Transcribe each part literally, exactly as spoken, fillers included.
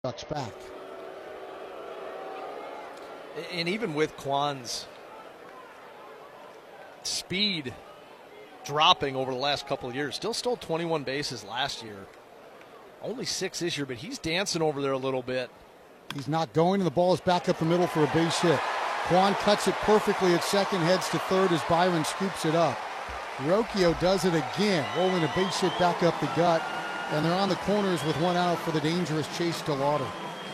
Ducks back. And even with Kwon's speed dropping over the last couple of years, still stole twenty-one bases last year. Only six this year, but he's dancing over there a little bit. He's not going, and the ball is back up the middle for a base hit. Kwon cuts it perfectly at second, heads to third as Byron scoops it up. Rocchio does it again, rolling a base hit back up the gut, and they're on the corners with one out for the dangerous Chase DeLauder.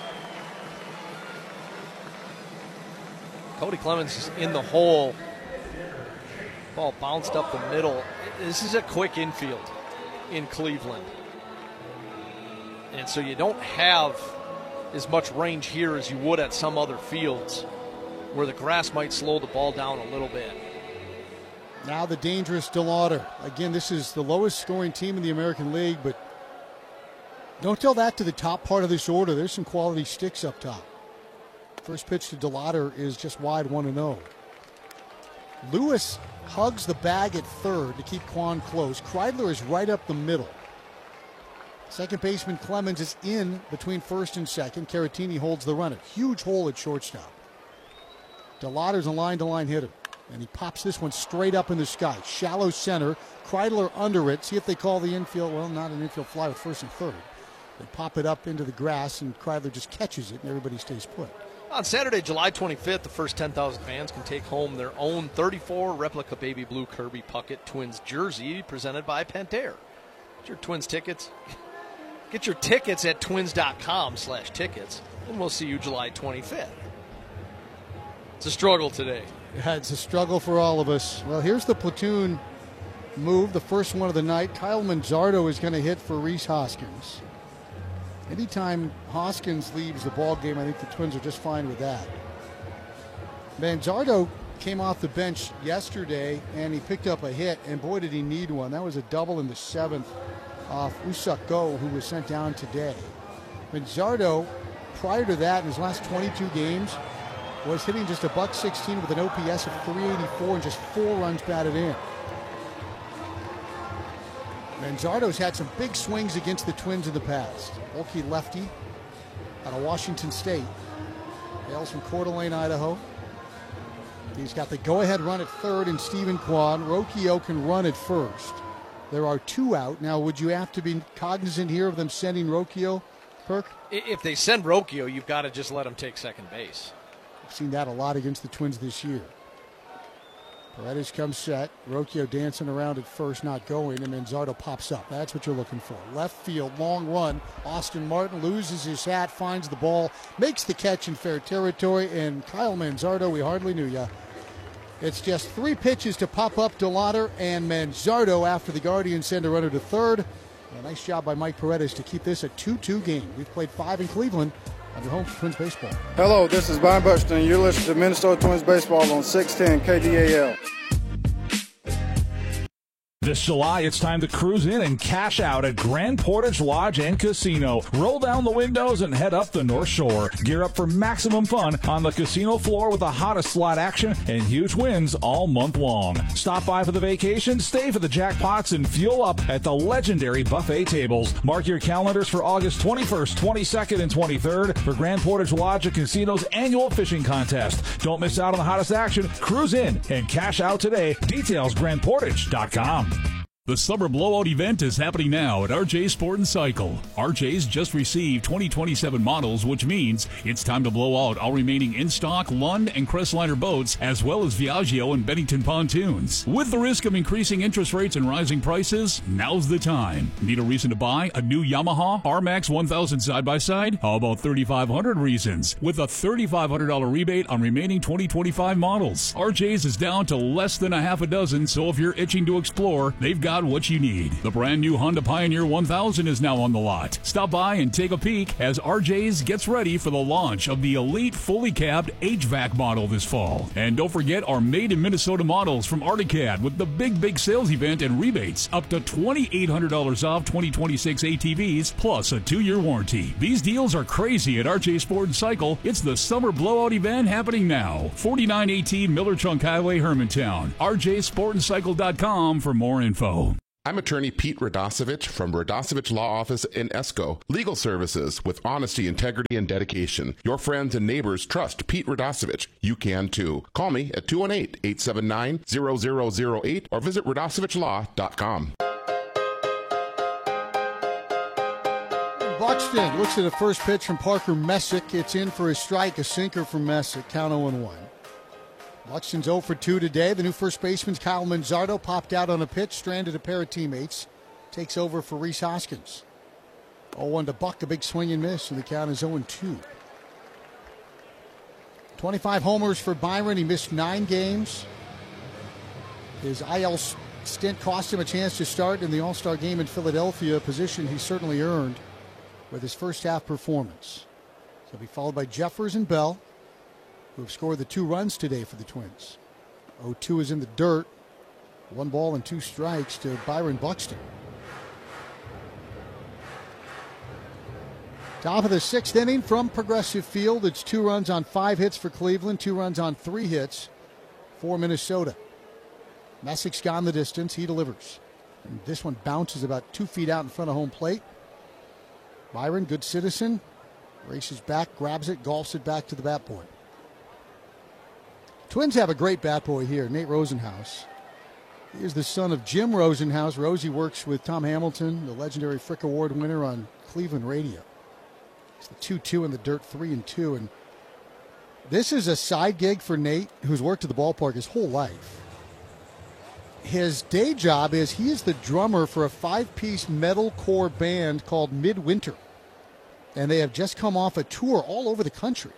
Cody Clemens is in the hole. Ball bounced up the middle. This is a quick infield in Cleveland. And so you don't have as much range here as you would at some other fields where the grass might slow the ball down a little bit. Now the dangerous DeLauder. Again, this is the lowest scoring team in the American League, but don't tell that to the top part of this order. There's some quality sticks up top. First pitch to DeLauder is just wide, one and oh. Lewis hugs the bag at third to keep Kwon close. Kreidler is right up the middle. Second baseman Clemens is in between first and second. Caratini holds the runner. Huge hole at shortstop. DeLauder's a line-to-line hitter, and he pops this one straight up in the sky. Shallow center. Kreidler under it. See if they call the infield. Well, not an infield fly with first and third. They pop it up into the grass, and Kreidler just catches it, and everybody stays put. On Saturday, July twenty-fifth, the first ten thousand fans can take home their own thirty-four replica baby blue Kirby Puckett Twins jersey presented by Pentair. Get your Twins tickets. Get your tickets at twins.com slash tickets, and we'll see you July twenty-fifth. It's a struggle today. Yeah, it's a struggle for all of us. Well, here's the platoon move, the first one of the night. Kyle Manzardo is going to hit for Rhys Hoskins. Anytime Hoskins leaves the ball game, I think the Twins are just fine with that. Manzardo came off the bench yesterday, and he picked up a hit, and boy, did he need one. That was a double in the seventh off Usak Go, who was sent down today. Manzardo, prior to that, in his last twenty-two games, was hitting just a buck sixteen with an O P S of three eighty-four and just four runs batted in. Manzardo's had some big swings against the Twins in the past. Bulky lefty out of Washington State. Hails from Coeur d'Alene, Idaho. He's got the go-ahead run at third in Stephen Kwon. Rocchio can run at first. There are two out. Now, would you have to be cognizant here of them sending Rocchio, Perk? If they send Rocchio, you've got to just let him take second base. I've seen that a lot against the Twins this year. Paredes comes set. Rocchio dancing around at first, not going, and Manzardo pops up. That's what you're looking for. Left field, long run. Austin Martin loses his hat, finds the ball, makes the catch in fair territory, and Kyle Manzardo, we hardly knew ya. It's just three pitches to pop up DeLauder and Manzardo after the Guardians send a runner to third. A nice job by Mike Paredes to keep this a two two game. We've played five in Cleveland. On your home for Twins Baseball. Hello, this is Brian Buxton. You're listening to Minnesota Twins Baseball on six ten K D A L. This July, it's time to cruise in and cash out at Grand Portage Lodge and Casino. Roll down the windows and head up the North Shore. Gear up for maximum fun on the casino floor with the hottest slot action and huge wins all month long. Stop by for the vacation, stay for the jackpots, and fuel up at the legendary buffet tables. Mark your calendars for August twenty-first, twenty-second, and twenty-third for Grand Portage Lodge and Casino's annual fishing contest. Don't miss out on the hottest action. Cruise in and cash out today. Details grand portage dot com. The Summer Blowout event is happening now at R J Sport and Cycle. R J's just received twenty twenty-seven models, which means it's time to blow out all remaining in-stock Lund and Crestliner boats, as well as Viaggio and Bennington pontoons. With the risk of increasing interest rates and rising prices, now's the time. Need a reason to buy a new Yamaha R MAX one thousand side-by-side? How about thirty-five hundred reasons? With a thirty-five hundred dollars rebate on remaining twenty twenty-five models. R J's is down to less than a half a dozen, so if you're itching to explore, they've got what you need. The brand new Honda Pioneer one thousand is now on the lot. Stop by and take a peek as R J's gets ready for the launch of the elite fully cabbed H V A C model this fall. And don't forget our made in Minnesota models from Articad with the big, big sales event and rebates up to twenty-eight hundred dollars off twenty twenty-six A T Vs plus a two-year warranty. These deals are crazy at R J Sport and Cycle. It's the Summer Blowout event happening now. forty-nine eighteen Miller Trunk Highway, Hermantown. R J sport and cycle dot com for more info. I'm attorney Pete Radosevich from Radosevich Law Office in Esco. Legal services with honesty, integrity, and dedication. Your friends and neighbors trust Pete Radosevich. You can too. Call me at two one eight, eight seven nine, zero zero zero eight or visit radosevich law dot com. Buxton looks at a first pitch from Parker Messick. It's in for a strike, a sinker from Messick. Count oh and one. Buxton's oh for two today. The new first baseman, Kyle Manzardo, popped out on a pitch, stranded a pair of teammates. Takes over for Rhys Hoskins. oh one to Buck, a big swing and miss, and the count is oh and two. twenty-five homers for Byron. He missed nine games. His I L stint cost him a chance to start in the All-Star game in Philadelphia, a position he certainly earned with his first half performance. He'll be followed by Jeffers and Bell, who have scored the two runs today for the Twins. oh two is in the dirt. One ball and two strikes to Byron Buxton. Top of the sixth inning from Progressive Field. It's two runs on five hits for Cleveland, two runs on three hits for Minnesota. Messick's gone the distance. He delivers. And this one bounces about two feet out in front of home plate. Byron, good citizen, races back, grabs it, golfs it back to the bat boy. Twins have a great bat boy here, Nate Rosenhaus. He is the son of Jim Rosenhaus. Rosie works with Tom Hamilton, the legendary Frick Award winner on Cleveland radio. It's the two two in the dirt, three and two. And this is a side gig for Nate, who's worked at the ballpark his whole life. His day job is he is the drummer for a five-piece metalcore band called Midwinter. And they have just come off a tour all over the country.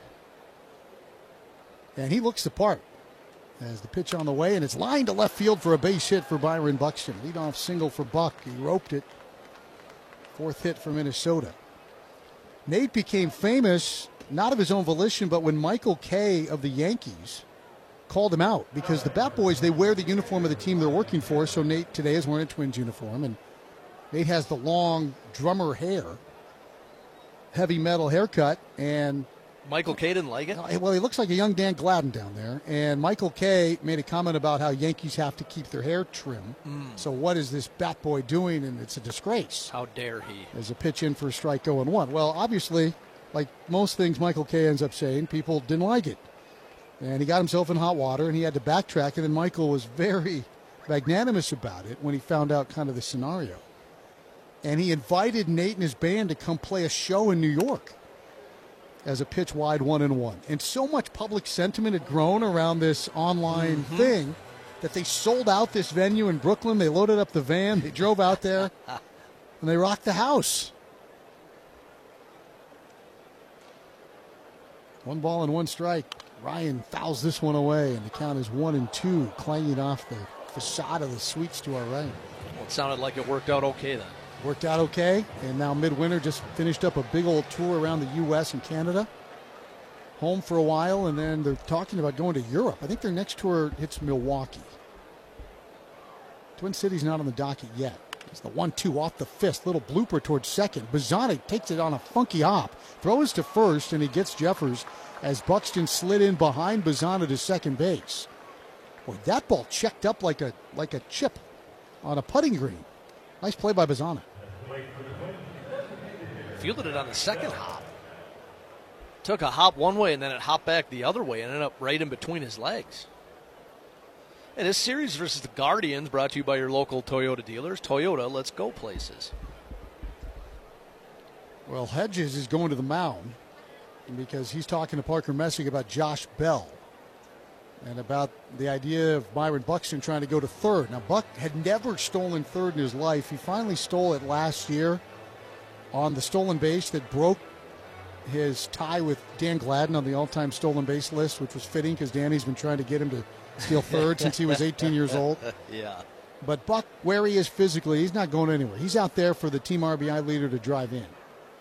And he looks the part as the pitch on the way, and it's lined to left field for a base hit for Byron Buxton. Leadoff single for Buck. He roped it. Fourth hit for Minnesota. Nate became famous, not of his own volition, but when Michael Kay of the Yankees called him out, because the Bat Boys, they wear the uniform of the team they're working for, so Nate today is wearing a Twins uniform, and Nate has the long drummer hair, heavy metal haircut, and Michael Kay didn't like it? Well, he looks like a young Dan Gladden down there. And Michael Kay made a comment about how Yankees have to keep their hair trim. Mm. So what is this bat boy doing? And it's a disgrace. How dare he? There's a pitch in for a strike oh and one. Well, obviously, like most things Michael Kay ends up saying, people didn't like it. And he got himself in hot water, and he had to backtrack. And then Michael was very magnanimous about it when he found out kind of the scenario. And he invited Nate and his band to come play a show in New York as a pitch wide one and one. And so much public sentiment had grown around this online mm-hmm. thing that they sold out this venue in Brooklyn. They loaded up the van. They drove out there, and they rocked the house. One ball and one strike. Ryan fouls this one away, and the count is one and two, clanging off the facade of the suites to our right. Well, it sounded like it worked out okay then. Worked out okay, and now Midwinter just finished up a big old tour around the U S and Canada. Home for a while, and then they're talking about going to Europe. I think their next tour hits Milwaukee. Twin City's not on the docket yet. It's the one two off the fist, little blooper towards second. Bazzani takes it on a funky hop, throws to first, and he gets Jeffers as Buxton slid in behind Bazzani to second base. Boy, that ball checked up like a like a chip on a putting green. Nice play by Bazzani. Fielded it on the second hop. Took a hop one way and then it hopped back the other way and ended up right in between his legs. And this series versus the Guardians, brought to you by your local Toyota dealers. Toyota, let's go places. Well, Hedges is going to the mound because he's talking to Parker Messick about Josh Bell and about the idea of Byron Buxton trying to go to third. Now, Buck had never stolen third in his life. He finally stole it last year on the stolen base that broke his tie with Dan Gladden on the all-time stolen base list, which was fitting because Danny's been trying to get him to steal third since he was eighteen years old. Yeah. But Buck, where he is physically, he's not going anywhere. He's out there for the team R B I leader to drive in.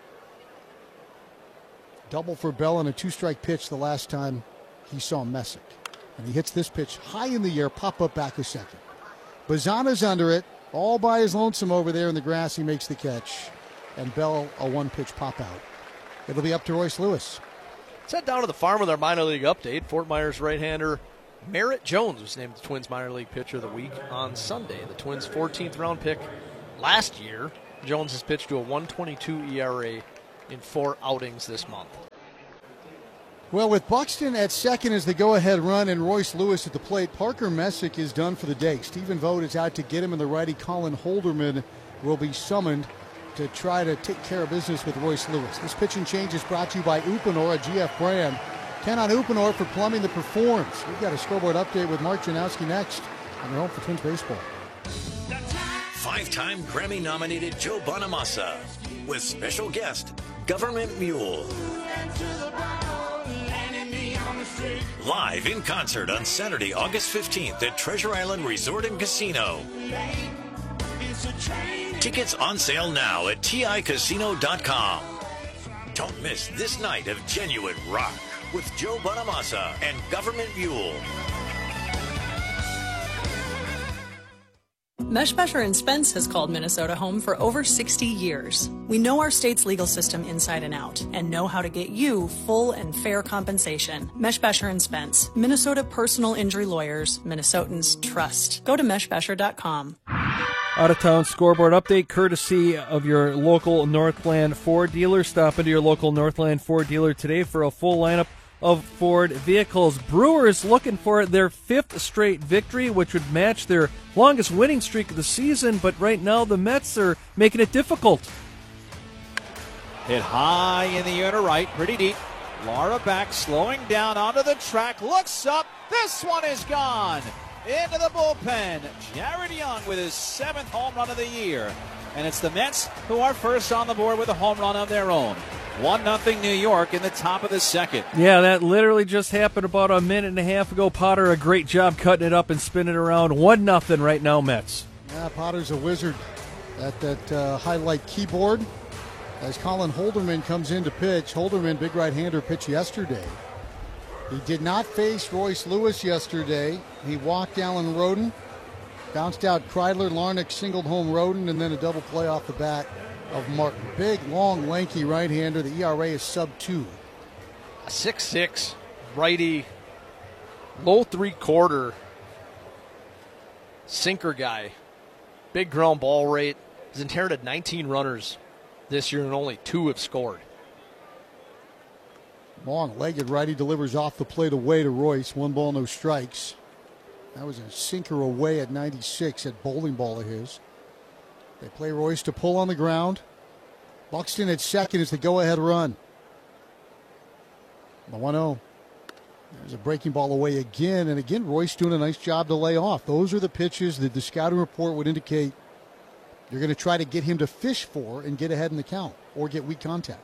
Double for Bell on a two-strike pitch the last time he saw Messick. And he hits this pitch high in the air, pop up back a second. Bazzana's under it, all by his lonesome over there in the grass. He makes the catch. And Bell, a one-pitch pop out. It'll be up to Royce Lewis. Let's head down to the farm with our minor league update. Fort Myers right-hander Merritt Jones was named the Twins minor league pitcher of the week on Sunday. The Twins' fourteenth round pick last year. Jones has pitched to a one twenty-two E R A in four outings this month. Well, with Buxton at second as the go-ahead run and Royce Lewis at the plate, Parker Messick is done for the day. Stephen Vogt is out to get him, and the righty Colin Holderman will be summoned to try to take care of business with Royce Lewis. This pitching change is brought to you by Uponor, a G F brand. Ken on Uponor for plumbing that performs. We've got a scoreboard update with Mark Janowski next on your home for Twins baseball. Five-time Grammy-nominated Joe Bonamassa with special guest Government Mule. Live in concert on Saturday, August fifteenth at Treasure Island Resort and Casino. Tickets on sale now at T I casino dot com. Don't miss this night of genuine rock with Joe Bonamassa and Government Mule. Meshbesher and Spence has called Minnesota home for over sixty years. We know our state's legal system inside and out and know how to get you full and fair compensation. Meshbesher and Spence, Minnesota personal injury lawyers, Minnesotans trust. Go to meshbesher dot com. Out-of-town scoreboard update courtesy of your local Northland Ford dealer. Stop into your local Northland Ford dealer today for a full lineup of Ford vehicles. Brewers looking for their fifth straight victory, which would match their longest winning streak of the season, but right now the Mets are making it difficult. Hit high in the air to right, pretty deep. Laura back, slowing down onto the track, looks up. This one is gone. Into the bullpen. Jared Young with his seventh home run of the year. And it's the Mets who are first on the board with a home run of their own. one nothing New York in the top of the second. Yeah, that literally just happened about a minute and a half ago. Potter, a great job cutting it up and spinning it around. one nothing right now, Mets. Yeah, Potter's a wizard at that uh, highlight keyboard as Colin Holderman comes in to pitch. Holderman, big right-hander, pitched yesterday. He did not face Royce Lewis yesterday. He walked Alan Roden, bounced out Kreidler. Larnach singled home Roden, and then a double play off the bat of Martin. Big, long, lanky right-hander. The E R A is sub two. A six six righty, low three-quarter sinker guy. Big ground ball rate. Has inherited nineteen runners this year, and only two have scored. Long-legged righty delivers off the plate away to Royce. One ball, no strikes. That was a sinker away at ninety-six, at bowling ball of his. They play Royce to pull on the ground. Buxton at second is the go-ahead run. The one oh. There's a breaking ball away again, and again, Royce doing a nice job to lay off. Those are the pitches that the scouting report would indicate you're going to try to get him to fish for and get ahead in the count or get weak contact.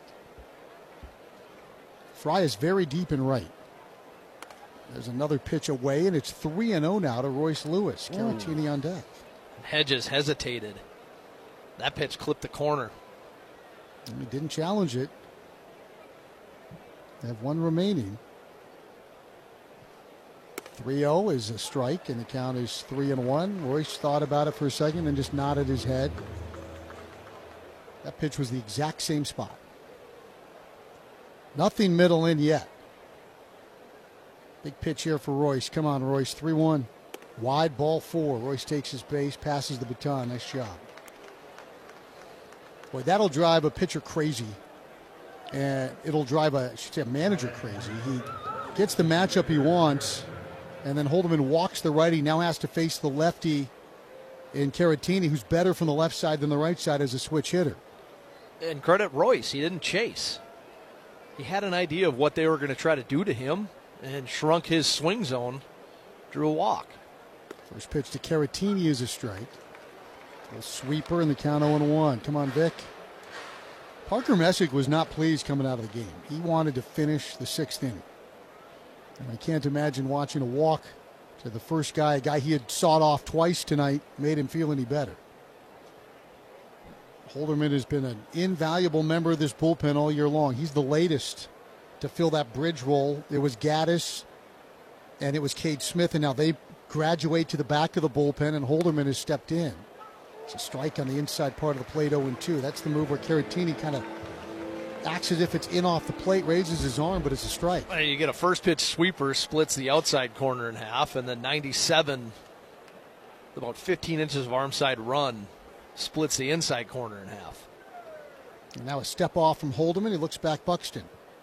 Fry is very deep and right. There's another pitch away, and it's three and oh now to Royce Lewis. Caratini on deck. Hedges hesitated. That pitch clipped the corner. And he didn't challenge it. They have one remaining. three oh is a strike, and the count is three and one. Royce thought about it for a second and just nodded his head. That pitch was the exact same spot. Nothing middle in yet. Big pitch here for Royce. Come on, Royce. three one. Wide ball four. Royce takes his base, passes the baton. Nice job. Boy, that'll drive a pitcher crazy. And it'll drive a, I should say, a manager crazy. He gets the matchup he wants, and then Holderman walks the righty. Now has to face the lefty in Caratini, who's better from the left side than the right side as a switch hitter. And credit Royce. He didn't chase. He had an idea of what they were going to try to do to him and shrunk his swing zone, drew a walk. First pitch to Caratini is a strike. A sweeper in the count oh and one. Come on, Vic. Parker Messick was not pleased coming out of the game. He wanted to finish the sixth inning. And I can't imagine watching a walk to the first guy, a guy he had sawed off twice tonight, made him feel any better. Holderman has been an invaluable member of this bullpen all year long. He's the latest to fill that bridge role. It was Gaddis and it was Cade Smith, and now they graduate to the back of the bullpen, and Holderman has stepped in. It's a strike on the inside part of the plate, oh and two. That's the move where Caratini kind of acts as if it's in off the plate, raises his arm, but it's a strike. Well, you get a first pitch sweeper, splits the outside corner in half, and then ninety-seven, about fifteen inches of arm side run, splits the inside corner in half. And now a step off from Holderman. He looks back Buxton.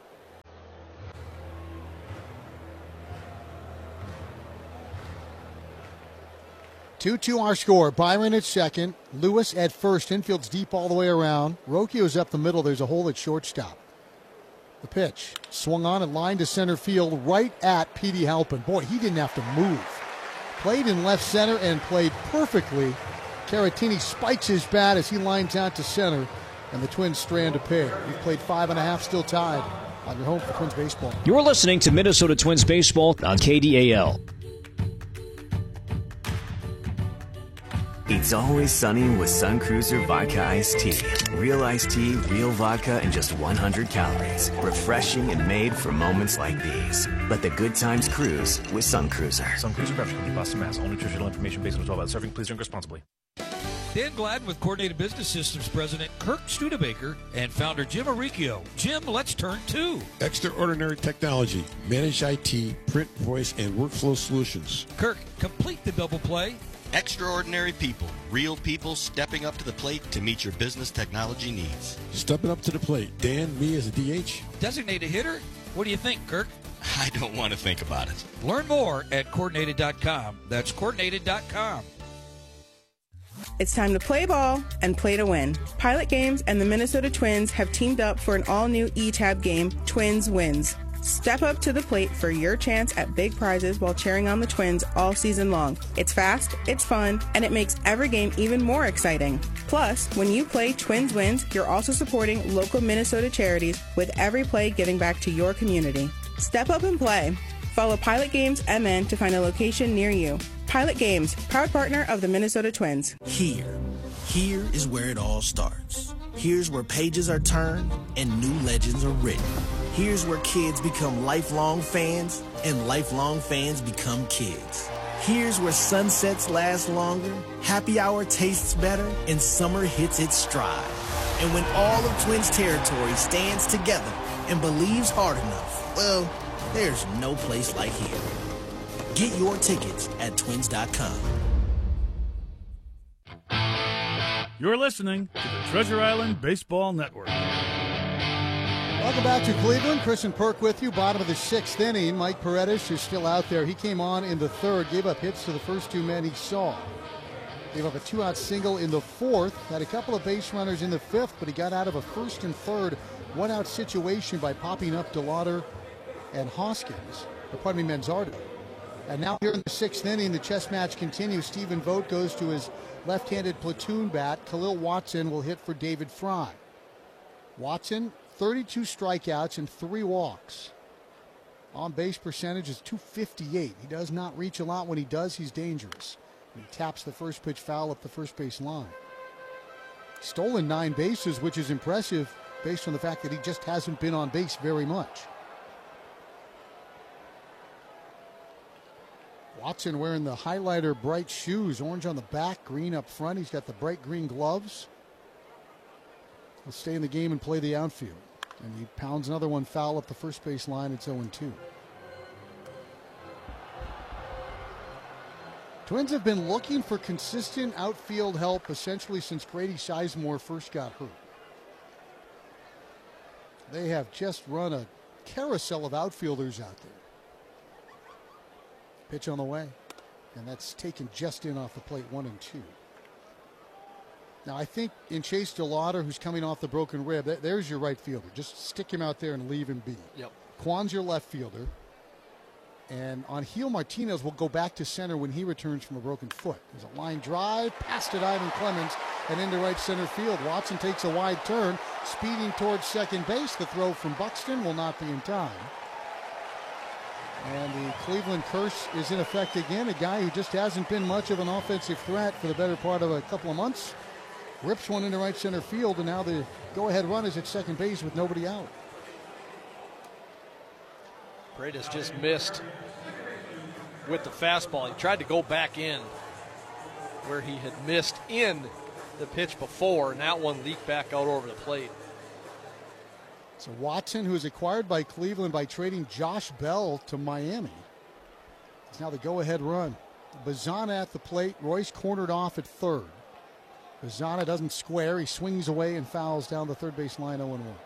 two two our score. Byron at second. Lewis at first. Infield's deep all the way around. Rocchio's up the middle. There's a hole at shortstop. The pitch. Swung on and lined to center field right at Petey Halpin. Boy, he didn't have to move. Played in left center and played perfectly. Caratini spikes his bat as he lines out to center, and the Twins strand a pair. We've played five and a half, still tied on your home for Twins baseball. You're listening to Minnesota Twins baseball on K D A L. It's always sunny with Sun Cruiser Vodka Iced Tea. Real iced tea, real vodka, and just one hundred calories. Refreshing and made for moments like these. Let the good times cruise with Sun Cruiser. Sun Cruiser Beverage Company, Boston, Mass. All nutritional information based on twelve hours serving. Please drink responsibly. Dan Gladden with Coordinated Business Systems President Kirk Studebaker and founder Jim Aricchio. Jim, let's turn to Extraordinary Technology, Managed I T, Print, Voice, and Workflow Solutions. Kirk, complete the double play. Extraordinary people, real people stepping up to the plate to meet your business technology needs. Stepping up to the plate. Dan, me as a D H. Designated hitter? What do you think, Kirk? I don't want to think about it. Learn more at coordinated dot com. That's coordinated dot com. It's time to play ball and play to win. Pilot Games and the Minnesota Twins have teamed up for an all-new E-Tab game, Twins Wins. Step up to the plate for your chance at big prizes while cheering on the Twins all season long. It's fast, it's fun, and it makes every game even more exciting. Plus, when you play Twins Wins, you're also supporting local Minnesota charities with every play giving back to your community. Step up and play. Follow Pilot Games M N to find a location near you. Pilot Games, proud partner of the Minnesota Twins. Here, here is where it all starts. Here's where pages are turned and new legends are written. Here's where kids become lifelong fans and lifelong fans become kids. Here's where sunsets last longer, happy hour tastes better, and summer hits its stride. And when all of Twins territory stands together and believes hard enough, well, there's no place like here. Get your tickets at twins dot com. You're listening to the Treasure Island Baseball Network. Welcome back to Cleveland. Chris and Perk with you. Bottom of the sixth inning. Mike Paredes is still out there. He came on in the third, gave up hits to the first two men he saw. Gave up a two-out single in the fourth. Had a couple of base runners in the fifth, but he got out of a first and third one-out situation by popping up DeLauder and Hoskins. Or pardon me, Manzardo. And now here in the sixth inning, the chess match continues. Stephen Vogt goes to his left-handed platoon bat. Khalil Watson will hit for David Fry. Watson, thirty-two strikeouts and three walks. On-base percentage is two fifty-eight. He does not reach a lot. When he does, he's dangerous. He taps the first pitch foul up the first base line. Stolen nine bases, which is impressive based on the fact that he just hasn't been on base very much. Watson wearing the highlighter bright shoes, orange on the back, green up front. He's got the bright green gloves. He'll stay in the game and play the outfield. And he pounds another one foul up the first base line. It's oh and two. Twins have been looking for consistent outfield help essentially since Grady Sizemore first got hurt. They have just run a carousel of outfielders out there. Pitch on the way, and that's taken just in off the plate, one and two. Now, I think in Chase DeLauder, who's coming off the broken rib, there's your right fielder. Just stick him out there and leave him be. Yep. Kwan's your left fielder. And Angel Martinez will go back to center when he returns from a broken foot. There's a line drive, past it Ivan Clemens, and into right center field. Watson takes a wide turn, speeding towards second base. The throw from Buxton will not be in time. And the Cleveland curse is in effect again. A guy who just hasn't been much of an offensive threat for the better part of a couple of months. Rips one into right center field, and now the go-ahead run is at second base with nobody out. Paredes just missed with the fastball. He tried to go back in where he had missed in the pitch before, and that one leaked back out over the plate. So Watson, who was acquired by Cleveland by trading Josh Bell to Miami, is now the go-ahead run. Bazana at the plate. Royce cornered off at third. Bazana doesn't square. He swings away and fouls down the third base line, oh and one.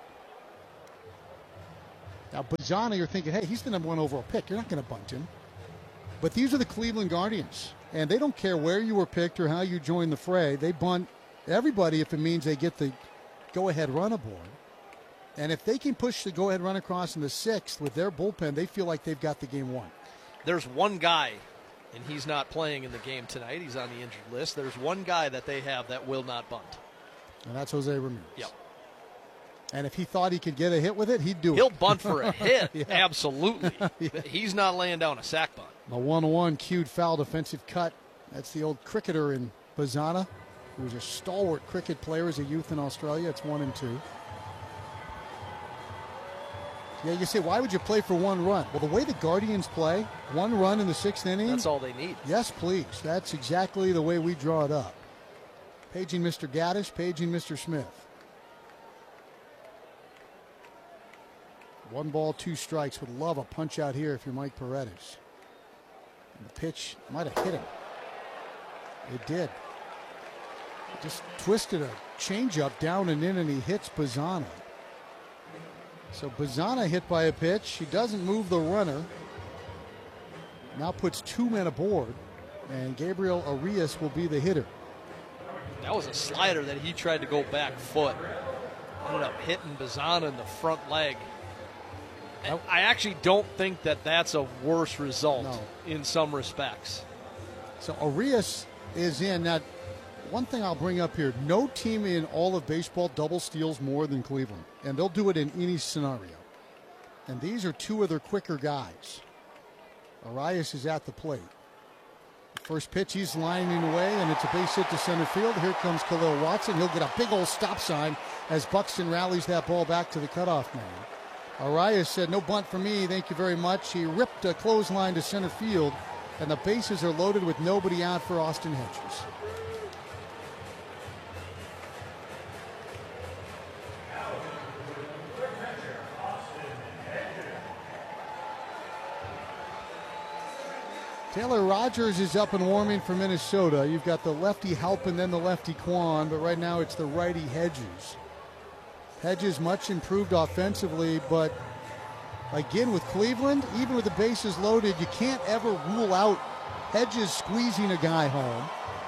Now, Bazana, you're thinking, hey, he's the number one overall pick. You're not going to bunt him. But these are the Cleveland Guardians, and they don't care where you were picked or how you joined the fray. They bunt everybody if it means they get the go-ahead run aboard. And if they can push the go-ahead run across in the sixth with their bullpen, they feel like they've got the game won. There's one guy, and he's not playing in the game tonight. He's on the injured list. There's one guy that they have that will not bunt. And that's Jose Ramirez. Yep. And if he thought he could get a hit with it, he'd do He'll it. He'll bunt for a hit, yeah. absolutely. Yeah. But he's not laying down a sack bunt. A one one cued foul defensive cut. That's the old cricketer in Bazana, who was a stalwart cricket player as a youth in Australia. It's one and two. Yeah, you say, why would you play for one run? Well, the way the Guardians play, one run in the sixth inning. That's all they need. Yes, please. That's exactly the way we draw it up. Paging Mister Gaddis, paging Mister Smith. One ball, two strikes. Would love a punch out here if you're Mike Paredes. And the pitch might have hit him. It did. Just twisted a changeup down and in, and he hits Bazana. So Bazana hit by a pitch. He doesn't move the runner. Now puts two men aboard, and Gabriel Arias will be the hitter. That was a slider that he tried to go back foot. Ended up hitting Bazana in the front leg. And I actually don't think that that's a worse result no. in some respects. So Arias is in. Now, one thing I'll bring up here, no team in all of baseball double steals more than Cleveland, and they'll do it in any scenario. And these are two of their quicker guys. Arias is at the plate. First pitch, he's lining away, and it's a base hit to center field. Here comes Khalil Watson. He'll get a big old stop sign as Buxton rallies that ball back to the cutoff man. Arias said, no bunt for me, thank you very much. He ripped a clothesline to center field, and the bases are loaded with nobody out for Austin Hedges. Taylor Rogers is up and warming for Minnesota. You've got the lefty Halpin, then the lefty Kwan, but right now it's the righty Hedges. Hedges much improved offensively, but again with Cleveland, even with the bases loaded, you can't ever rule out Hedges squeezing a guy home.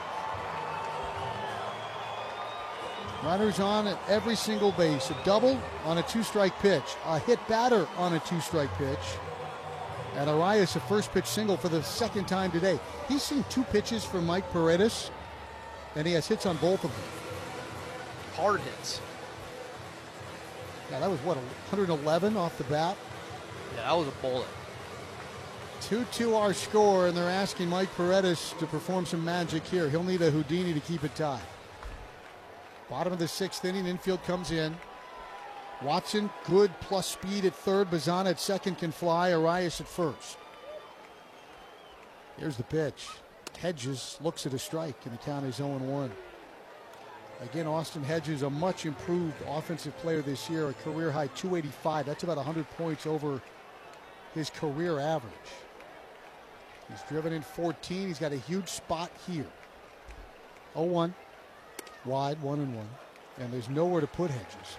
Runners on at every single base. A double on a two-strike pitch. A hit batter on a two-strike pitch. And Arias, a first pitch single for the second time today. He's seen two pitches from Mike Paredes, and he has hits on both of them. Hard hits. Yeah, that was, what, one eleven off the bat? Yeah, that was a bullet. two two our score, and they're asking Mike Paredes to perform some magic here. He'll need a Houdini to keep it tied. Bottom of the sixth inning, infield comes in. Watson, good plus speed at third. Bazana at second can fly. Arias at first. Here's the pitch. Hedges looks at a strike, and the count is oh and one. Again, Austin Hedges, a much improved offensive player this year, a career high two eighty-five. That's about one hundred points over his career average. He's driven in fourteen. He's got a huge spot here. oh one. Wide, one and one. And there's nowhere to put Hedges.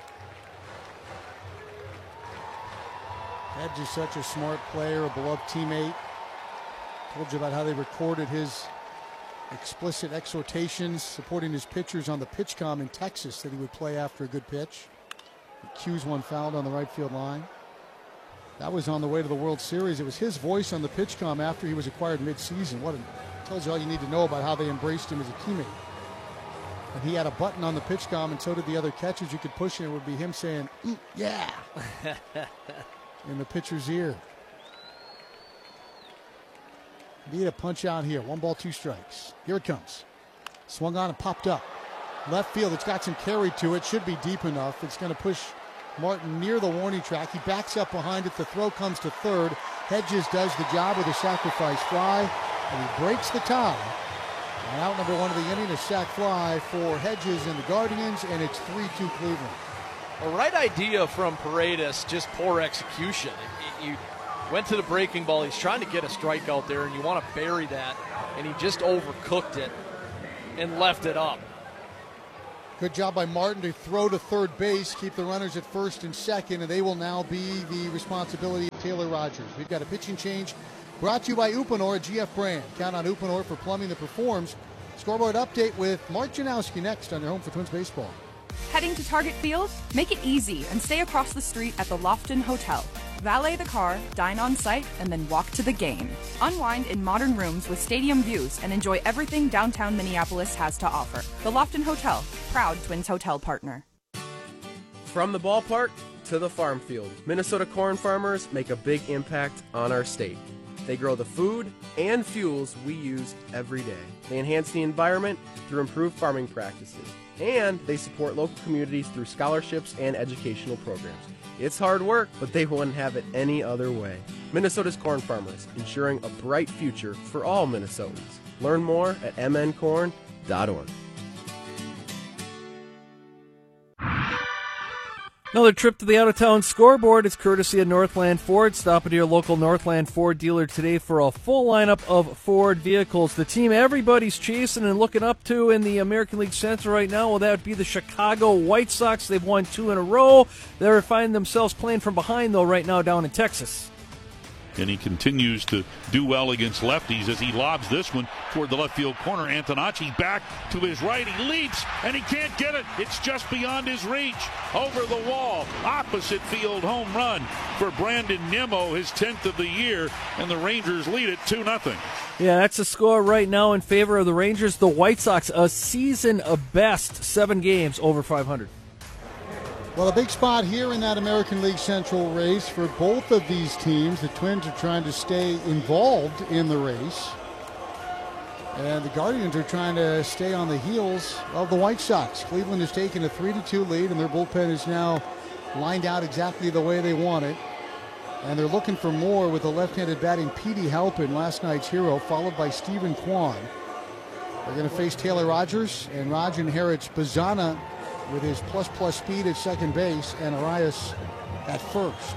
Hedges is such a smart player, a beloved teammate. Told you about how they recorded his explicit exhortations supporting his pitchers on the PitchCom in Texas that he would play after a good pitch. He cues one fouled on the right field line. That was on the way to the World Series. It was his voice on the PitchCom after he was acquired midseason. What a, tells you all you need to know about how they embraced him as a teammate. And he had a button on the PitchCom, and so did the other catchers. You could push it, it would be him saying, mm, yeah, in the pitcher's ear. Need a punch out here. One ball, two strikes. Here it comes. Swung on and popped up. Left field, it's got some carry to it. Should be deep enough. It's going to push Martin near the warning track. He backs up behind it. The throw comes to third. Hedges does the job with a sacrifice fly, and he breaks the tie. And out number one of the inning, a sac fly for Hedges and the Guardians, and it's three two Cleveland. A right idea from Paredes, just poor execution. You went to the breaking ball. He's trying to get a strikeout there, and you want to bury that, and he just overcooked it and left it up. Good job by Martin to throw to third base, keep the runners at first and second, and they will now be the responsibility of Taylor Rogers. We've got a pitching change brought to you by Uponor at G F Brand. Count on Uponor for plumbing that performs. Scoreboard update with Mark Janowski next on your home for Twins baseball. Heading to Target Field? Make it easy and stay across the street at the Lofton Hotel. Valet the car, dine on site, and then walk to the game. Unwind in modern rooms with stadium views and enjoy everything downtown Minneapolis has to offer. The Lofton Hotel, proud Twins hotel partner. From the ballpark to the farm field, Minnesota corn farmers make a big impact on our state. They grow the food and fuels we use every day. They enhance the environment through improved farming practices. And they support local communities through scholarships and educational programs. It's hard work, but they wouldn't have it any other way. Minnesota's corn farmers, ensuring a bright future for all Minnesotans. Learn more at m n corn dot org. Another trip to the out-of-town scoreboard is courtesy of Northland Ford. Stop at your local Northland Ford dealer today for a full lineup of Ford vehicles. The team everybody's chasing and looking up to in the American League Central right now, well, that would be the Chicago White Sox. They've won two in a row. They're finding themselves playing from behind, though, right now down in Texas. And he continues to do well against lefties as he lobs this one toward the left field corner. Antonacci back to his right. He leaps, and he can't get it. It's just beyond his reach. Over the wall. Opposite field home run for Brandon Nimmo, his tenth of the year, and the Rangers lead it two nothing. Yeah, that's the score right now in favor of the Rangers. The White Sox, a season of best, seven games over five hundred. Well, a big spot here in that American League Central race for both of these teams. The Twins are trying to stay involved in the race, and the Guardians are trying to stay on the heels of the White Sox. Cleveland has taken a three to two lead, and their bullpen is now lined out exactly the way they want it. And they're looking for more with the left-handed batting Petey Halpin, last night's hero, followed by Stephen Kwan. They're going to face Taylor Rogers, and Raj inherits Bazana with his plus-plus speed at second base, and Arias at first.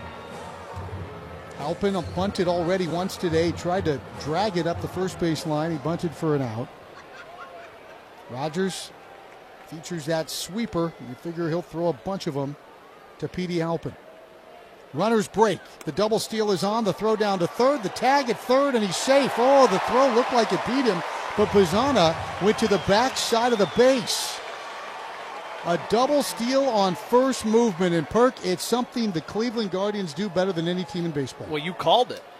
Halpin bunted already once today, tried to drag it up the first base line. He bunted for an out. Rogers features that sweeper. You figure he'll throw a bunch of them to Petey Halpin. Runners break. The double steal is on. The throw down to third. The tag at third, and he's safe. Oh, the throw looked like it beat him, but Bazana went to the back side of the base. A double steal on first movement, and Perk, it's something the Cleveland Guardians do better than any team in baseball. Well, you called it.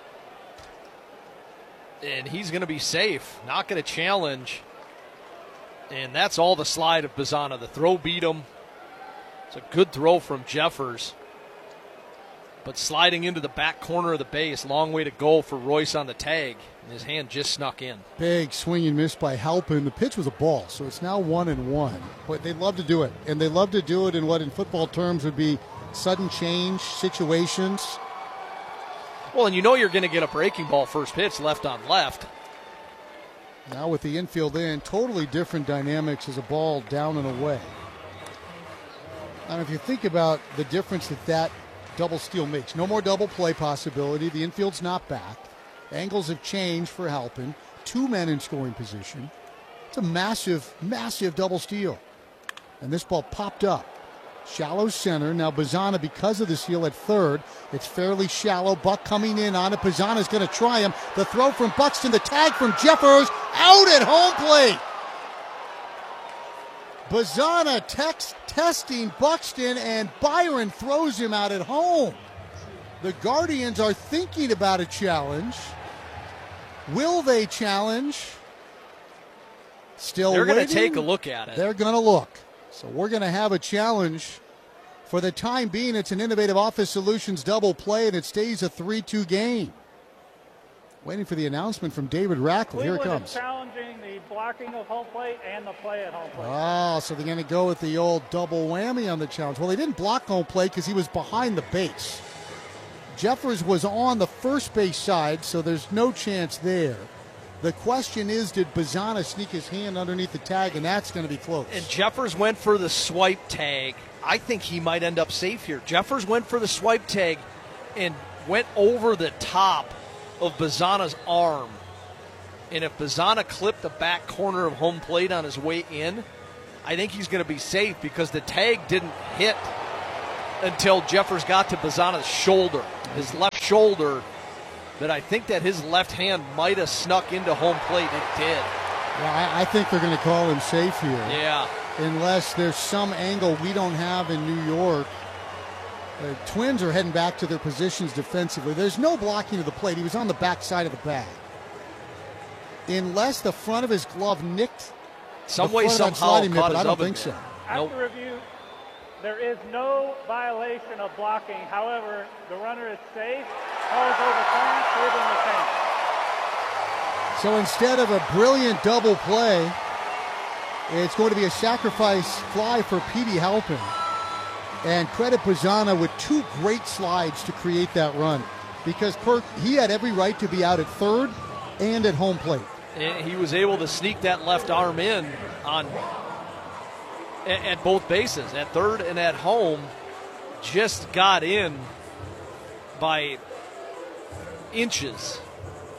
And he's going to be safe, not going to challenge. And that's all the slide of Bazana. The throw beat him. It's a good throw from Jeffers. But sliding into the back corner of the base, long way to go for Royce on the tag. And his hand just snuck in. Big swing and miss by Halpin. The pitch was a ball, so it's now one and one. But they love to do it. And they love to do it in what in football terms would be sudden change situations. Well, and you know you're going to get a breaking ball first pitch, left on left. Now with the infield in, totally different dynamics as a ball down and away. Now, if you think about the difference that that double steal makes, no more double play possibility. The infield's not back. Angles have changed for Halpin. Two men in scoring position. It's a massive, massive double steal. And this ball popped up. Shallow center. Now Bazana, because of the steal at third, it's fairly shallow. Buck coming in on it. Bazana's going to try him. The throw from Buxton. The tag from Jeffers. Out at home plate. Bazana text, testing Buxton, and Byron throws him out at home. The Guardians are thinking about a challenge. Will they challenge? Still They're waiting. going to take a look at it. They're going to look. So we're going to have a challenge. For the time being, it's an Innovative Office Solutions double play, and it stays a three two game. Waiting for the announcement from David Rackle. Here it Cleveland comes. is challenging the blocking of home plate and the play at home plate. Oh, so they're going to go with the old double whammy on the challenge. Well, they didn't block home plate because he was behind the base. Jeffers was on the first base side, so there's no chance there. The question is, did Bazana sneak his hand underneath the tag, and that's going to be close. And Jeffers went for the swipe tag I think he might end up safe here. Jeffers went for the swipe tag and went over the top of Bazana's arm. And if Bazana clipped the back corner of home plate on his way in, I think he's going to be safe because the tag didn't hit until Jeffers got to Bazana's shoulder, his left shoulder, that I think that his left hand might have snuck into home plate. It did. Yeah, I, I think they're going to call him safe here. Yeah. Unless there's some angle we don't have in New York. The Twins are heading back to their positions defensively. There's no blocking of the plate. He was on the back side of the bag. Unless the front of his glove nicked some way, somehow, mitt, but I don't think so. After Nope. review, there is no violation of blocking. However, the runner is safe. Ball is overturned. Cleveland retains. So instead of a brilliant double play, it's going to be a sacrifice fly for Petey Halpin. And credit Bazana with two great slides to create that run. Because Kirk, he had every right to be out at third and at home plate. And he was able to sneak that left arm in on at both bases, at third and at home. Just got in by inches.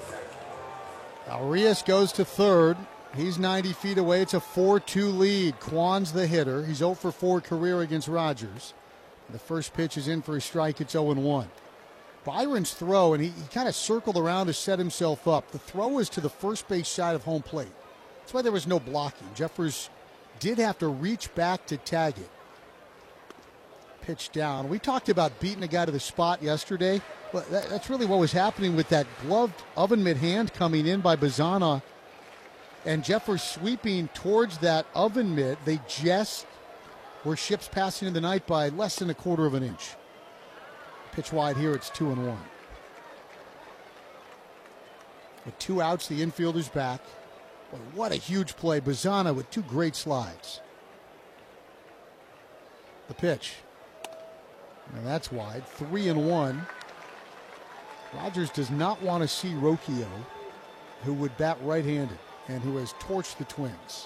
Arias goes to third. He's ninety feet away. It's a four two lead. Kwan's the hitter. He's oh for four career against Rogers. The first pitch is in for a strike. It's oh and one. Byron's throw, and he, he kind of circled around to set himself up. The throw was to the first base side of home plate. That's why there was no blocking. Jeffers did have to reach back to tag it. Pitch down. We talked about beating a guy to the spot yesterday. Well, that, that's really what was happening with that gloved oven mitt hand coming in by Bazana. And Jeffers sweeping towards that oven mitt. They just were ships passing in the night by less than a quarter of an inch. Pitch wide here, it's two and one. With two outs, the infielder's back. Boy, what a huge play. Bazana with two great slides. The pitch. And that's wide. Three and one. Rogers does not want to see Rocchio, who would bat right-handed and who has torched the Twins.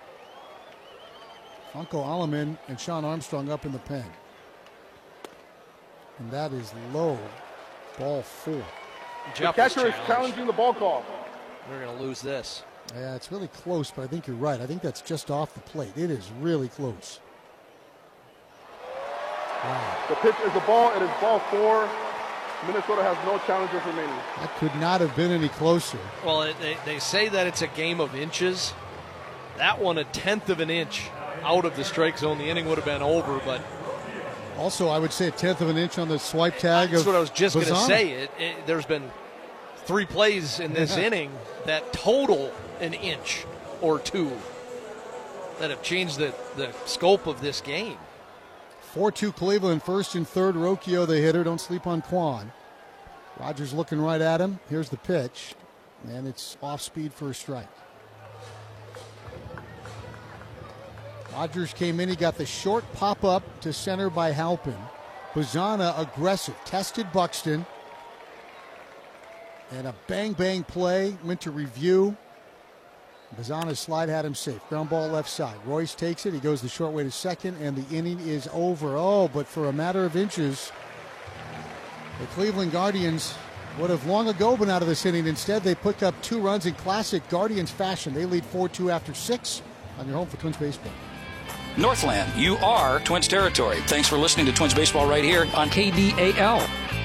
Funko Alaman and Sean Armstrong up in the pen. And that is low. Ball four. The catcher is challenging the ball call. We're going to lose this. Yeah, it's really close, but I think you're right. I think that's just off the plate. It is really close. Wow. The pitch is a ball. It is ball four. Minnesota has no challengers remaining. That could not have been any closer. Well, it, they, they say that it's a game of inches. That one, a tenth of an inch out of the strike zone. The inning would have been over, but... Also, I would say a tenth of an inch on the swipe tag. That's of what I was just going to Bazana. say. It, it, there's been three plays in this inning that total an inch or two that have changed the, the scope of this game. four two Cleveland, first and third. Rocchio, the hitter. Don't sleep on Kwan. Rogers looking right at him. Here's the pitch. And it's off speed for a strike. Rogers came in. He got the short pop-up to center by Halpin. Bazana aggressive. Tested Buxton. And a bang-bang play. Went to review. Bazana's slide had him safe. Ground ball left side. Royce takes it. He goes the short way to second, and the inning is over. Oh, but for a matter of inches, the Cleveland Guardians would have long ago been out of this inning. Instead, they pick up two runs in classic Guardians fashion. They lead four two after six on your home for Twins Baseball. Northland, you are Twins territory. Thanks for listening to Twins Baseball right here on K D A L.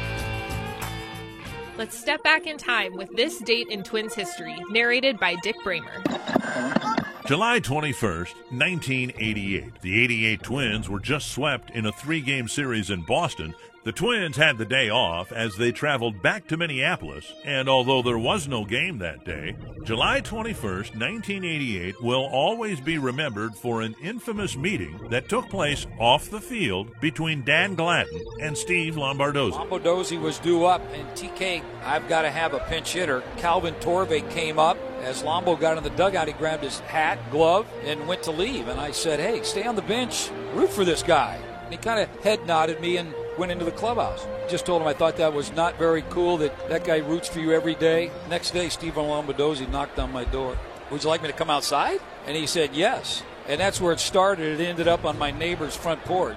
Let's step back in time with this date in Twins history, narrated by Dick Bramer. July twenty-first, nineteen eighty-eight. The eighty-eight Twins were just swept in a three-game series in Boston. The Twins had the day off as they traveled back to Minneapolis, and although there was no game that day, July twenty-first, nineteen eighty-eight will always be remembered for an infamous meeting that took place off the field between Dan Gladden and Steve Lombardozzi. Lombardozzi was due up, and T K, I've got to have a pinch hitter. Calvin Torvey came up. As Lombo got in the dugout, he grabbed his hat, glove, and went to leave. And I said, hey, stay on the bench, root for this guy. And he kind of head nodded me and went into the clubhouse. Just told him I thought that was not very cool, that that guy roots for you every day. Next day, Stephen Lombardozzi knocked on my door. Would you like me to come outside? And he said yes. And that's where it started. It ended up on my neighbor's front porch.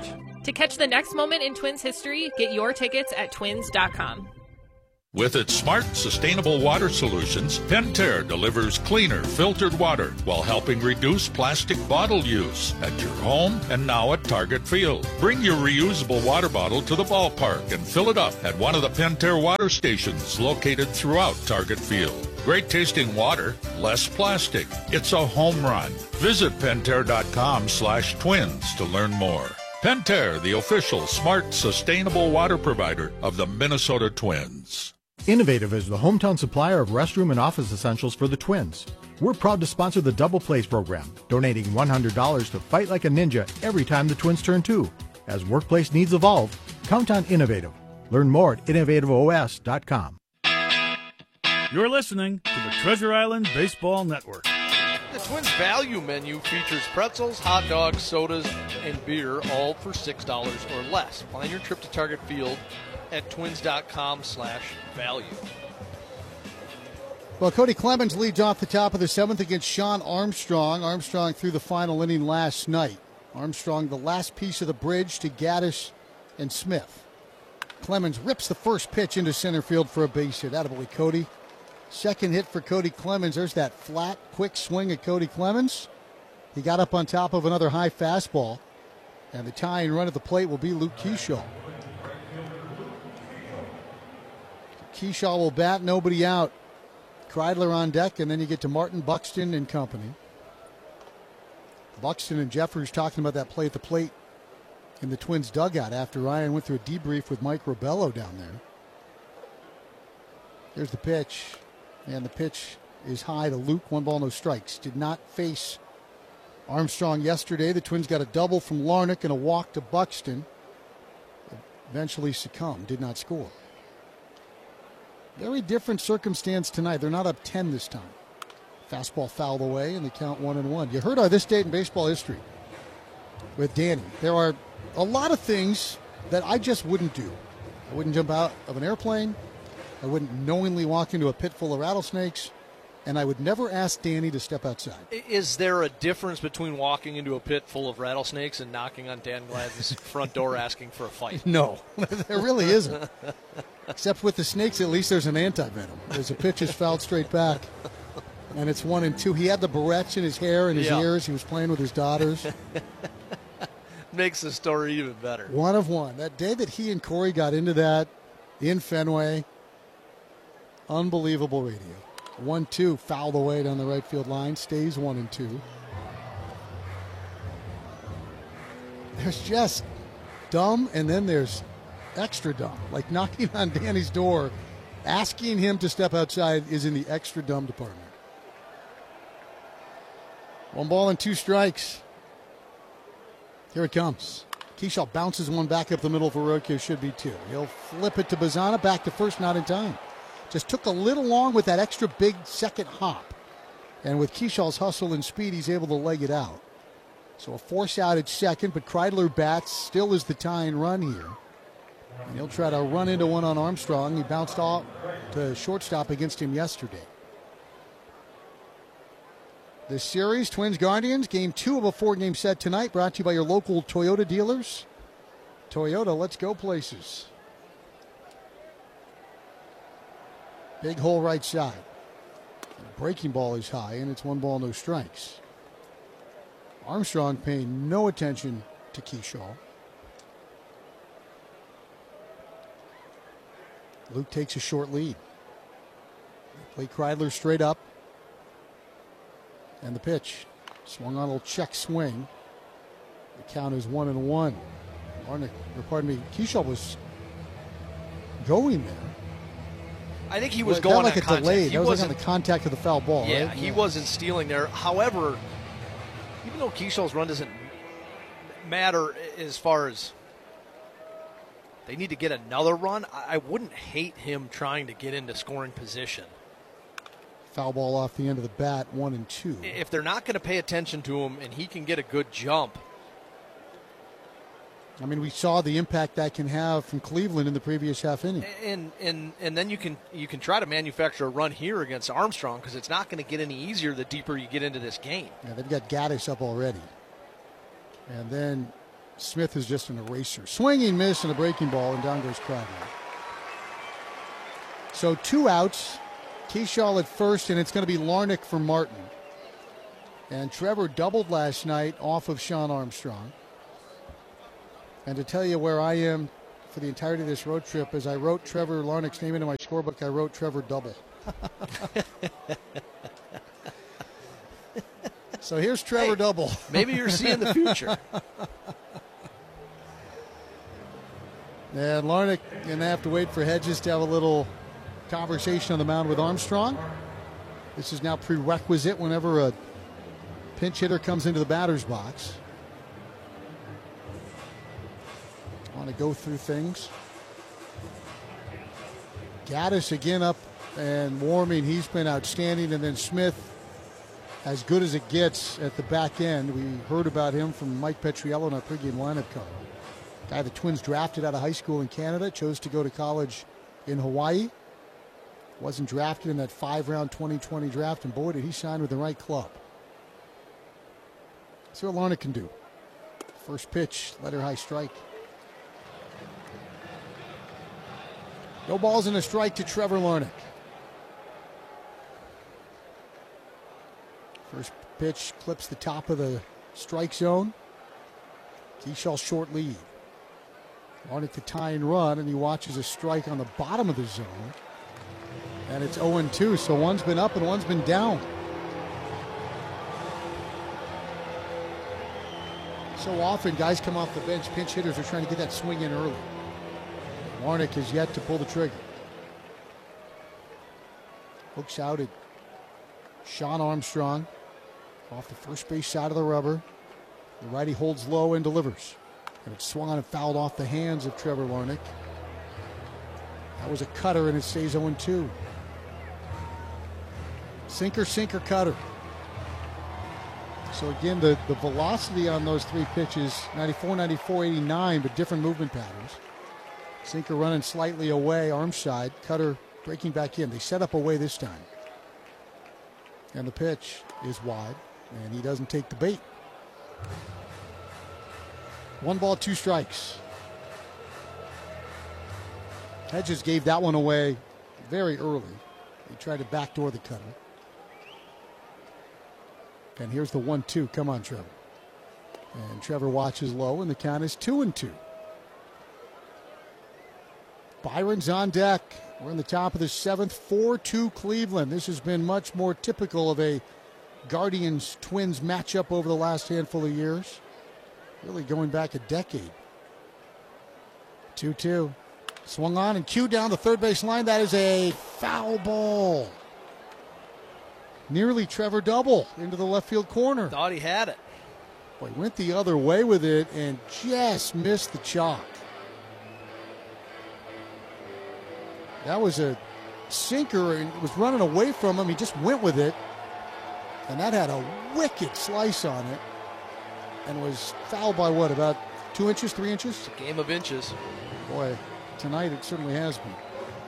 To catch the next moment in Twins history, get your tickets at twins dot com. With its smart, sustainable water solutions, Pentair delivers cleaner, filtered water while helping reduce plastic bottle use at your home and now at Target Field. Bring your reusable water bottle to the ballpark and fill it up at one of the Pentair water stations located throughout Target Field. Great tasting water, less plastic. It's a home run. Visit Pentair.com slash twins to learn more. Pentair, the official smart, sustainable water provider of the Minnesota Twins. Innovative is the hometown supplier of restroom and office essentials for the Twins. We're proud to sponsor the Double Plays program, donating one hundred dollars to Fight Like a Ninja every time the Twins turn two. As workplace needs evolve, count on Innovative. Learn more at innovative O S dot com. You're listening to the Treasure Island Baseball Network. The Twins value menu features pretzels, hot dogs, sodas, and beer, all for six dollars or less. Plan your trip to Target Field at twins.com slash value. Well, Cody Clemens leads off the top of the seventh against Sean Armstrong. Armstrong threw the final inning last night. Armstrong, the last piece of the bridge to Gaddis and Smith. Clemens rips the first pitch into center field for a base hit. Attaboy, Cody. Second hit for Cody Clemens. There's that flat, quick swing at Cody Clemens. He got up on top of another high fastball. And the tying run at the plate will be Luke Kershaw. Kershaw will bat, nobody out. Kreidler on deck, and then you get to Martin, Buxton, and company. Buxton and Jeffers talking about that play at the plate in the Twins dugout after Ryan went through a debrief with Mike Robello down there. There's the pitch, and the pitch is high to Luke. One ball, no strikes. Did not face Armstrong yesterday. The Twins got a double from Larnach and a walk to Buxton. Eventually succumbed, did not score. Very different circumstance tonight. They're not up ten this time. Fastball fouled away, and they count one and one. You heard our This Date in Baseball History with Danny. There are a lot of things that I just wouldn't do. I wouldn't jump out of an airplane. I wouldn't knowingly walk into a pit full of rattlesnakes. And I would never ask Danny to step outside. Is there a difference between walking into a pit full of rattlesnakes and knocking on Dan Gladden's front door asking for a fight? No, there really isn't. Except with the snakes, at least there's an anti-venom. There's a pitch is fouled straight back, and it's one and two. He had the barrettes in his hair and his yeah. ears. He was playing with his daughters. Makes the story even better. One of one. That day that he and Corey got into that in Fenway, unbelievable radio. One two fouled away down the right field line. Stays one and two. There's just dumb, and then there's extra dumb. Like knocking on Danny's door, asking him to step outside is in the extra dumb department. One ball and two strikes. Here it comes. Kershaw bounces one back up the middle for Rocchio. Should be two. He'll flip it to Bazzana. Back to first, not in time. Just took a little long with that extra big second hop. And with Kershaw's hustle and speed, he's able to leg it out. So a force out at second, but Kreidler bats, still is the tying run here. And he'll try to run into one on Armstrong. He bounced off to shortstop against him yesterday. This series, Twins Guardians, game two of a four-game set tonight, brought to you by your local Toyota dealers. Toyota, let's go places. Big hole right side. The breaking ball is high, and it's one ball, no strikes. Armstrong paying no attention to Kershaw. Luke takes a short lead. Play Kreidler straight up. And the pitch. Swung on a little check swing. The count is one and one. Larnach, or pardon me, Kershaw was going there. I think he was well, going like on a contact. delay. He that was wasn't like on the contact of the foul ball. Yeah, right? he yeah. wasn't stealing there. However, even though Kershaw's run doesn't matter as far as they need to get another run, I wouldn't hate him trying to get into scoring position. Foul ball off the end of the bat, one and two. If they're not going to pay attention to him and he can get a good jump. I mean, we saw the impact that can have from Cleveland in the previous half inning. And and and then you can you can try to manufacture a run here against Armstrong because it's not going to get any easier the deeper you get into this game. Yeah, they've got Gaddis up already. And then Smith is just an eraser. Swinging miss and a breaking ball, and down goes Crowder. So two outs. Keyshaw at first, and it's going to be Larnach for Martin. And Trevor doubled last night off of Sean Armstrong. And to tell you where I am for the entirety of this road trip, as I wrote Trevor Larnach's name into my scorebook, I wrote Trevor double. So here's Trevor hey, double. Maybe you're seeing the future. And Larnach going to have to wait for Hedges to have a little conversation on the mound with Armstrong. This is now prerequisite whenever a pinch hitter comes into the batter's box. Want to go through things. Gaddis again up and warming. He's been outstanding. And then Smith, as good as it gets at the back end. We heard about him from Mike Petriello in our pregame lineup card. Guy the Twins drafted out of high school in Canada, chose to go to college in Hawaii. Wasn't drafted in that five-round twenty twenty draft, and boy, did he shine with the right club. See what Larnach can do. First pitch, letter high strike. No balls and a strike to Trevor Larnach. First pitch clips the top of the strike zone. Keyshaw short lead. Larnach to tie and run, and he watches a strike on the bottom of the zone. And it's oh and two, so one's been up and one's been down. So often guys come off the bench, pinch hitters are trying to get that swing in early. Larnach has yet to pull the trigger. Hooks out at Sean Armstrong off the first base side of the rubber. The righty holds low and delivers. And it's swung on and fouled off the hands of Trevor Larnach. That was a cutter, and it stays oh and two. Sinker, sinker, cutter. So again, the, the velocity on those three pitches, ninety-four, ninety-four, eighty-nine, but different movement patterns. Sinker running slightly away, arm side. Cutter breaking back in. They set up away this time. And the pitch is wide, and he doesn't take the bait. One ball, two strikes. Hedges gave that one away very early. He tried to backdoor the cutter. And here's the one two. Come on, Trevor. And Trevor watches low, and the count is two and two. Byron's on deck. We're in the top of the seventh. four two Cleveland. This has been much more typical of a Guardians-Twins matchup over the last handful of years. Really going back a decade. two two. Swung on and cued down the third base line. That is a foul ball. Nearly Trevor double into the left field corner. Thought he had it. Boy, went the other way with it and just missed the chalk. That was a sinker, and it was running away from him. He just went with it. And that had a wicked slice on it. And was fouled by what, about two inches, three inches? It's a game of inches. Boy, tonight it certainly has been.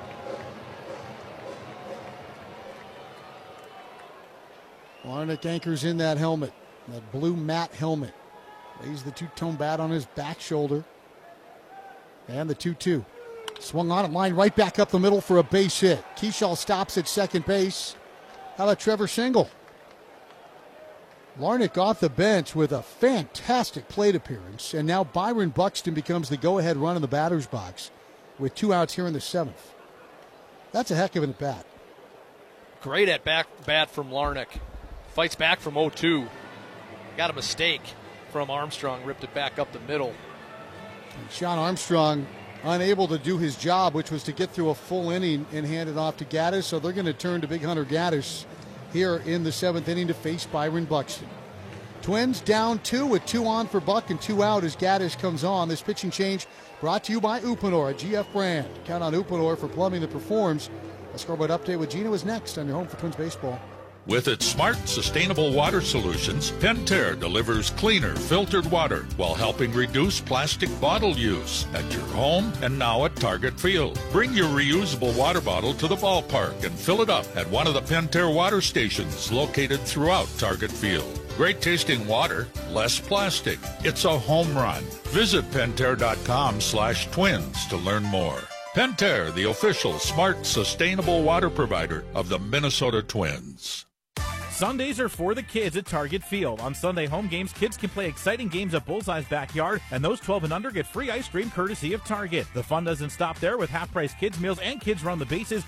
Larnach anchors in that helmet, that blue matte helmet. Lays the two-tone bat on his back shoulder. And the two two. Swung on it, line right back up the middle for a base hit. Keyshaw stops at second base. How about Trevor Single? Larnach off the bench with a fantastic plate appearance. And now Byron Buxton becomes the go-ahead run in the batter's box with two outs here in the seventh. That's a heck of an at-bat. Great at-bat bat from Larnach. Fights back from oh two. Got a mistake from Armstrong. Ripped it back up the middle. And Sean Armstrong unable to do his job, which was to get through a full inning and hand it off to Gaddis. So they're going to turn to Big Hunter Gaddis here in the seventh inning to face Byron Buxton. Twins down two with two on for Buck and two out as Gaddis comes on. This pitching change brought to you by Uponor, a G F brand. Count on Uponor for plumbing that performs. A scoreboard update with Gino is next on your home for Twins baseball. With its smart, sustainable water solutions, Pentair delivers cleaner, filtered water while helping reduce plastic bottle use at your home and now at Target Field. Bring your reusable water bottle to the ballpark and fill it up at one of the Pentair water stations located throughout Target Field. Great tasting water, less plastic. It's a home run. Visit Pentair.com slash twins to learn more. Pentair, the official smart, sustainable water provider of the Minnesota Twins. Sundays are for the kids at Target Field. On Sunday home games, kids can play exciting games at Bullseye's backyard, and those twelve and under get free ice cream courtesy of Target. The fun doesn't stop there with half-price kids meals and kids run the bases.